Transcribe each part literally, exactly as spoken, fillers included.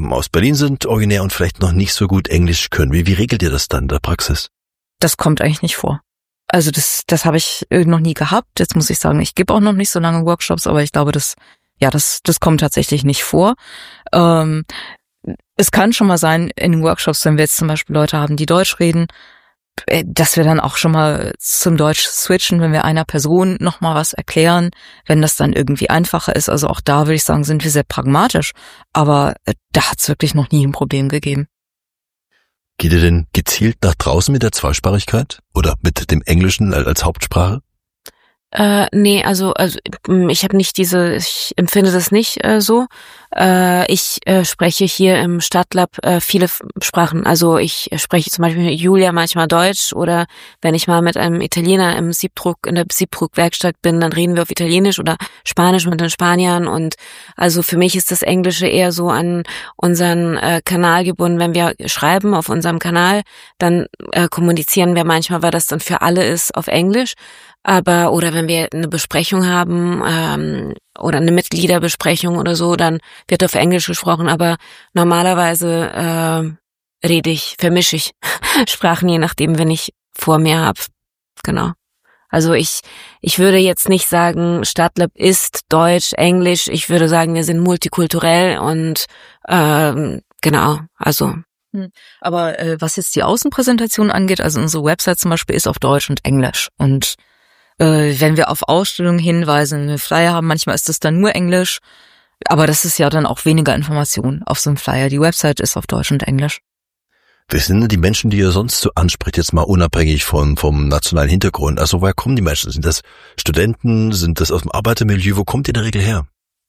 aus Berlin sind, originär und vielleicht noch nicht so gut Englisch können. Wie, wie regelt ihr das dann in der Praxis? Das kommt eigentlich nicht vor. Also das, das habe ich noch nie gehabt. Jetzt muss ich sagen, ich gebe auch noch nicht so lange Workshops, aber ich glaube, das, ja, das, das kommt tatsächlich nicht vor. Ähm, es kann schon mal sein in den Workshops, wenn wir jetzt zum Beispiel Leute haben, die Deutsch reden, dass wir dann auch schon mal zum Deutsch switchen, wenn wir einer Person noch mal was erklären, wenn das dann irgendwie einfacher ist. Also auch da würde ich sagen, sind wir sehr pragmatisch. Aber da hat es wirklich noch nie ein Problem gegeben. Geht ihr denn gezielt nach draußen mit der Zweisprachigkeit oder mit dem Englischen als Hauptsprache? Äh, nee, also, also ich habe nicht diese, ich empfinde das nicht äh, so. Äh, ich äh, spreche hier im Stadtlab äh, viele Sprachen. Also ich spreche zum Beispiel mit Julia manchmal Deutsch oder wenn ich mal mit einem Italiener im Siebdruck, in der Siebdruckwerkstatt bin, dann reden wir auf Italienisch oder Spanisch mit den Spaniern. Und also für mich ist das Englische eher so an unseren äh, Kanal gebunden. Wenn wir schreiben auf unserem Kanal, dann äh, kommunizieren wir manchmal, weil das dann für alle ist, auf Englisch. Aber, oder wenn wir eine Besprechung haben, ähm, oder eine Mitgliederbesprechung oder so, dann wird auf Englisch gesprochen, aber normalerweise äh, rede ich, vermische ich Sprachen, je nachdem, wenn ich vor mir habe. Genau. Also ich, ich würde jetzt nicht sagen, Stadtlab ist Deutsch, Englisch. Ich würde sagen, wir sind multikulturell und ähm, genau, also. Aber äh, was jetzt die Außenpräsentation angeht, also unsere Website zum Beispiel ist auf Deutsch und Englisch und Äh, wenn wir auf Ausstellungen hinweisen, wenn wir Flyer haben, manchmal ist das dann nur Englisch, aber das ist ja dann auch weniger Information auf so einem Flyer. Die Website ist auf Deutsch und Englisch. Wer sind denn die Menschen, die ihr sonst so anspricht, jetzt mal unabhängig vom, vom nationalen Hintergrund? Also woher kommen die Menschen? Sind das Studenten? Sind das aus dem Arbeitermilieu? Wo kommt ihr in der Regel her?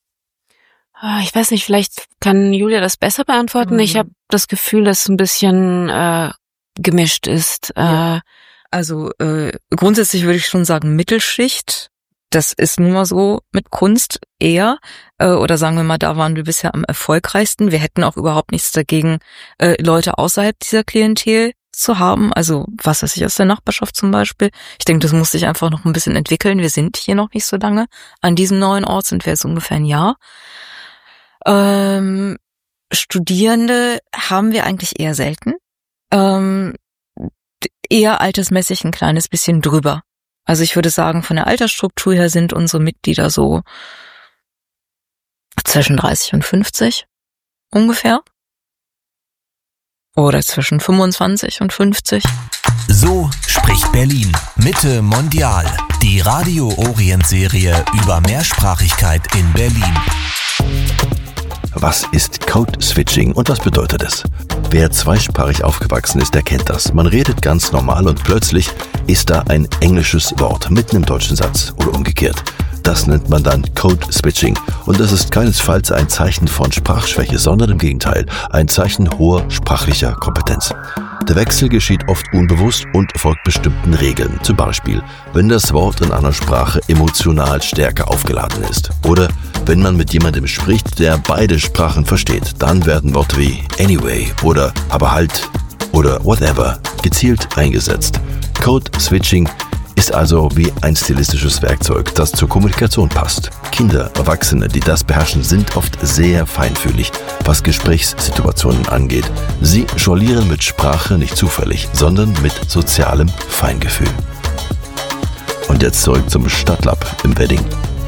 Ich weiß nicht, vielleicht kann Julia das besser beantworten. Mhm. Ich habe das Gefühl, dass es ein bisschen äh, gemischt ist. Ja. Äh, Also äh, grundsätzlich würde ich schon sagen Mittelschicht. Das ist nun mal so mit Kunst eher. Äh, oder sagen wir mal, da waren wir bisher am erfolgreichsten. Wir hätten auch überhaupt nichts dagegen, äh, Leute außerhalb dieser Klientel zu haben. Also was weiß ich, aus der Nachbarschaft zum Beispiel. Ich denke, das muss sich einfach noch ein bisschen entwickeln. Wir sind hier noch nicht so lange. An diesem neuen Ort sind wir jetzt ungefähr ein Jahr. Ähm, Studierende haben wir eigentlich eher selten. Ähm, eher altersmäßig ein kleines bisschen drüber. Also ich würde sagen, von der Altersstruktur her sind unsere Mitglieder so zwischen dreißig und fünfzig ungefähr. Oder zwischen fünfundzwanzig und fünfzig. So spricht Berlin. Mitte Mondial. Die Radio-Orient-Serie über Mehrsprachigkeit in Berlin. Was ist Code-Switching und was bedeutet es? Wer zweisprachig aufgewachsen ist, der kennt das. Man redet ganz normal und plötzlich ist da ein englisches Wort mitten im deutschen Satz oder umgekehrt. Das nennt man dann Code-Switching und das ist keinesfalls ein Zeichen von Sprachschwäche, sondern im Gegenteil ein Zeichen hoher sprachlicher Kompetenz. Der Wechsel geschieht oft unbewusst und folgt bestimmten Regeln. Zum Beispiel, wenn das Wort in einer Sprache emotional stärker aufgeladen ist. Oder wenn man mit jemandem spricht, der beide Sprachen versteht, dann werden Worte wie anyway oder aber halt oder whatever gezielt eingesetzt. Code-Switching ist also wie ein stilistisches Werkzeug, das zur Kommunikation passt. Kinder, Erwachsene, die das beherrschen, sind oft sehr feinfühlig, was Gesprächssituationen angeht. Sie jonglieren mit Sprache nicht zufällig, sondern mit sozialem Feingefühl. Und jetzt zurück zum Stadtlab im Wedding.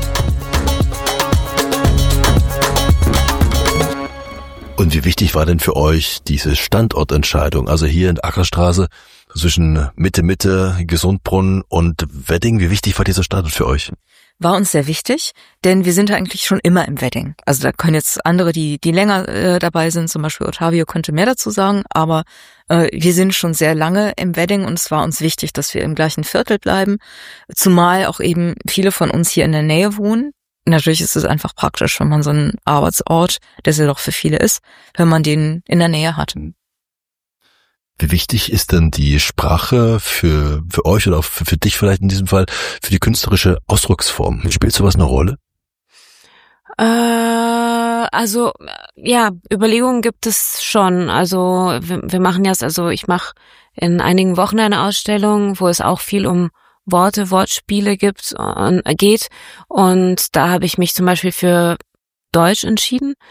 Und wie wichtig war denn für euch diese Standortentscheidung, also hier in der Ackerstraße zwischen Mitte, Mitte, Gesundbrunnen und Wedding? Wie wichtig war dieser Standort für euch? War uns sehr wichtig, denn wir sind eigentlich schon immer im Wedding. Also da können jetzt andere, die die länger äh, dabei sind, zum Beispiel Ottavio könnte mehr dazu sagen, aber äh, wir sind schon sehr lange im Wedding und es war uns wichtig, dass wir im gleichen Viertel bleiben, zumal auch eben viele von uns hier in der Nähe wohnen. Natürlich ist es einfach praktisch, wenn man so einen Arbeitsort, der es ja doch für viele ist, wenn man den in der Nähe hat. Wie wichtig ist denn die Sprache für für euch oder auch für, für dich vielleicht in diesem Fall, für die künstlerische Ausdrucksform? Spielt sowas eine Rolle? Äh, also ja, Überlegungen gibt es schon. Also wir, wir machen ja, also ich mache in einigen Wochen eine Ausstellung, wo es auch viel um Worte, Wortspiele gibt und geht. Und da habe ich mich zum Beispiel für Deutsch entschieden.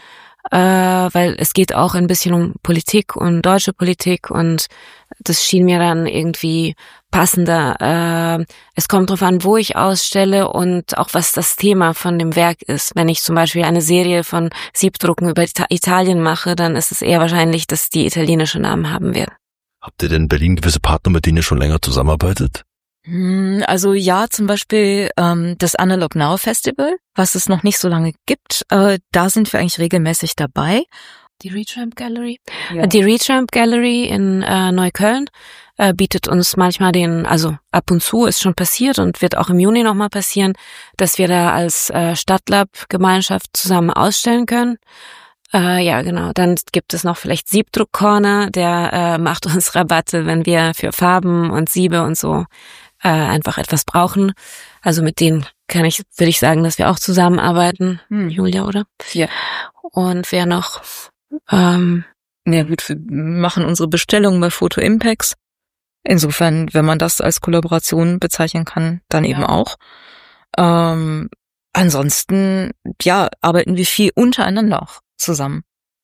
äh, weil es geht auch ein bisschen um Politik und deutsche Politik und das schien mir dann irgendwie passender. Äh, es kommt drauf an, wo ich ausstelle und auch was das Thema von dem Werk ist. Wenn ich zum Beispiel eine Serie von Siebdrucken über Ita- Italien mache, dann ist es eher wahrscheinlich, dass die italienische Namen haben werden. Habt ihr denn in Berlin gewisse Partner, mit denen ihr schon länger zusammenarbeitet? Also ja, zum Beispiel ähm, das Analog Now Festival, was es noch nicht so lange gibt. Äh, da sind wir eigentlich regelmäßig dabei. Die Retramp Gallery. Ja. Die Retramp Gallery in äh, Neukölln äh, bietet uns manchmal den, also ab und zu ist schon passiert und wird auch im Juni nochmal passieren, dass wir da als äh, Stadtlab-Gemeinschaft zusammen ausstellen können. Äh, ja, genau. Dann gibt es noch vielleicht Siebdruck Corner, der äh, macht uns Rabatte, wenn wir für Farben und Siebe und so äh, einfach etwas brauchen. Also mit denen kann ich, würde ich sagen, dass wir auch zusammenarbeiten, hm. Julia, oder? Ja. Und wer noch? Ähm, ja gut, wir machen unsere Bestellungen bei Photo Impacts. Insofern, wenn man das als Kollaboration bezeichnen kann, dann eben ja. auch. Ähm, ansonsten, ja, arbeiten wir viel untereinander auch zusammen.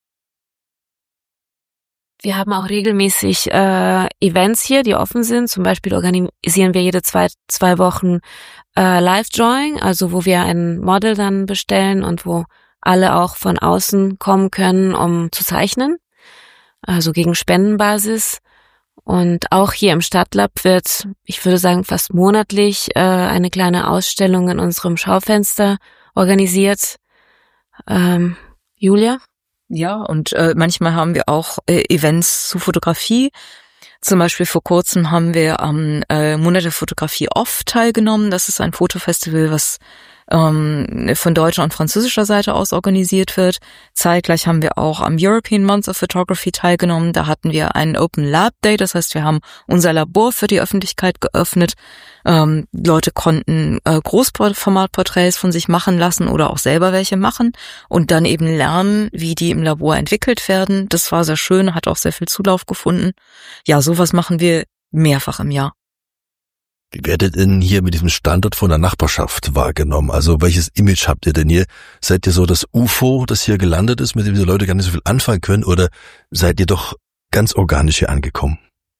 Wir haben auch regelmäßig äh, Events hier, die offen sind. Zum Beispiel organisieren wir jede zwei, zwei Wochen äh, Live-Drawing, also wo wir ein Model dann bestellen und wo alle auch von außen kommen können, um zu zeichnen, also gegen Spendenbasis. Und auch hier im Stadtlab wird, ich würde sagen, fast monatlich äh, eine kleine Ausstellung in unserem Schaufenster organisiert. Ähm, Julia? Ja, und äh, manchmal haben wir auch äh, Events zu Fotografie. Zum Beispiel vor kurzem haben wir am äh, Monat der Fotografie Off teilgenommen. Das ist ein Fotofestival, was ähm, von deutscher und französischer Seite aus organisiert wird. Zeitgleich haben wir auch am European Month of Photography teilgenommen. Da hatten wir einen Open Lab Day, das heißt, wir haben unser Labor für die Öffentlichkeit geöffnet. Ähm, Leute konnten äh, Großformatporträts von sich machen lassen oder auch selber welche machen und dann eben lernen, wie die im Labor entwickelt werden. Das war sehr schön, hat auch sehr viel Zulauf gefunden. Ja, sowas machen wir mehrfach im Jahr. Wie werdet ihr denn hier mit diesem Standort von der Nachbarschaft wahrgenommen? Also welches Image habt ihr denn hier? Seid ihr so das U F O, das hier gelandet ist, mit dem die Leute gar nicht so viel anfangen können, oder seid ihr doch ganz organisch hier angekommen?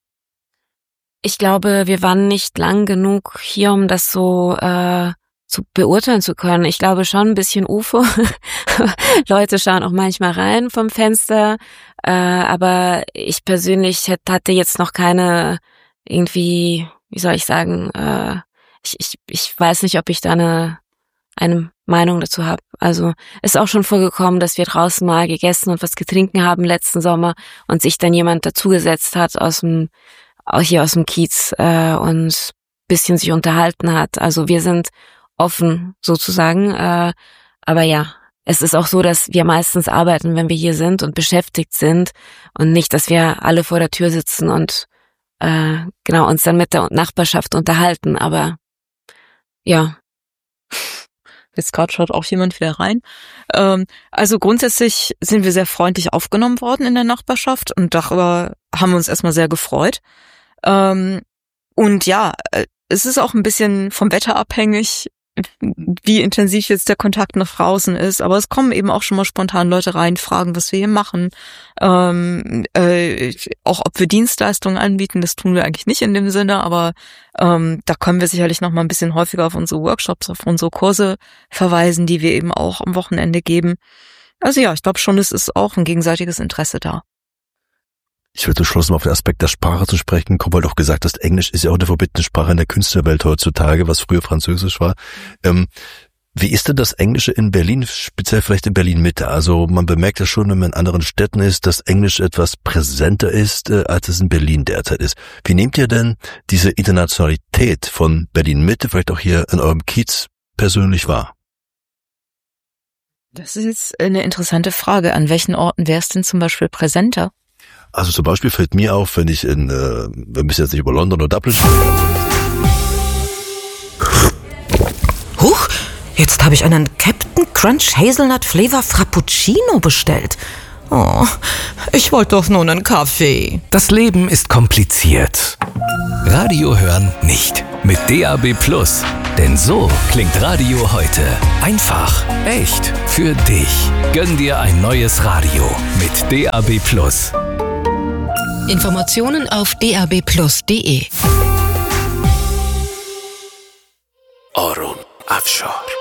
Ich glaube, wir waren nicht lang genug hier, um das so äh, zu beurteilen zu können. Ich glaube schon ein bisschen U F O. Leute schauen auch manchmal rein vom Fenster, äh, aber ich persönlich hatte jetzt noch keine irgendwie, wie soll ich sagen, äh, ich, ich, ich weiß nicht, ob ich da eine, eine Meinung dazu habe. Also ist auch schon vorgekommen, dass wir draußen mal gegessen und was getrunken haben letzten Sommer und sich dann jemand dazugesetzt hat aus dem, auch hier aus dem Kiez äh, und bisschen sich unterhalten hat. Also wir sind offen sozusagen, äh, aber ja, es ist auch so, dass wir meistens arbeiten, wenn wir hier sind und beschäftigt sind und nicht, dass wir alle vor der Tür sitzen und äh, genau uns dann mit der Nachbarschaft unterhalten, aber ja. Jetzt gerade schaut auch jemand wieder rein. Ähm, also grundsätzlich sind wir sehr freundlich aufgenommen worden in der Nachbarschaft und darüber haben wir uns erstmal sehr gefreut. Ähm, und ja, es ist auch ein bisschen vom Wetter abhängig, wie intensiv jetzt der Kontakt nach draußen ist, aber es kommen eben auch schon mal spontan Leute rein, fragen, was wir hier machen, ähm, äh, auch ob wir Dienstleistungen anbieten, das tun wir eigentlich nicht in dem Sinne, aber ähm, da können wir sicherlich noch mal ein bisschen häufiger auf unsere Workshops, auf unsere Kurse verweisen, die wir eben auch am Wochenende geben. Also ja, ich glaube schon, es ist auch ein gegenseitiges Interesse da. Ich würde zum Schluss mal auf den Aspekt der Sprache zu sprechen kommen, weil du auch gesagt hast, Englisch ist ja auch eine verbotene Sprache in der Künstlerwelt heutzutage, was früher Französisch war. Ähm, wie ist denn das Englische in Berlin, speziell vielleicht in Berlin-Mitte? Also man bemerkt ja schon, wenn man in anderen Städten ist, dass Englisch etwas präsenter ist, äh, als es in Berlin derzeit ist. Wie nehmt ihr denn diese Internationalität von Berlin-Mitte, vielleicht auch hier in eurem Kiez, persönlich wahr? Das ist jetzt eine interessante Frage. An welchen Orten wäre es denn zum Beispiel präsenter? Also zum Beispiel fällt mir auf, wenn ich in, äh, wir müssen jetzt nicht über London oder Dublin sprechen. Huch, jetzt habe ich einen Captain Crunch Hazelnut Flavor Frappuccino bestellt. Oh, ich wollte doch nur einen Kaffee. Das Leben ist kompliziert. Radio hören nicht. Mit D A B Plus. Denn so klingt Radio heute. Einfach, echt, für dich. Gönn dir ein neues Radio mit D A B Plus. Informationen auf d a b plus punkt d e. Arun Afshar.